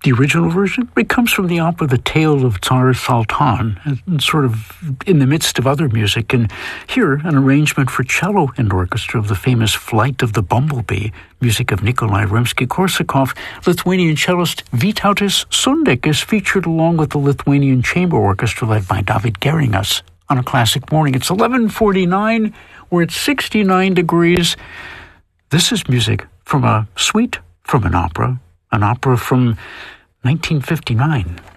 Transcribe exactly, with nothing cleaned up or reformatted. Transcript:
The original version, it comes from the opera The Tale of Tsar Sultan, and sort of in the midst of other music. And here, an arrangement for cello and orchestra of the famous Flight of the Bumblebee, music of Nikolai Rimsky-Korsakov. Lithuanian cellist Vytautas Sundek is featured along with the Lithuanian Chamber Orchestra led by David Geringas on A Classic Morning. It's eleven forty-nine. We're at sixty-nine degrees. This is music from a suite from an opera, an opera from nineteen fifty-nine.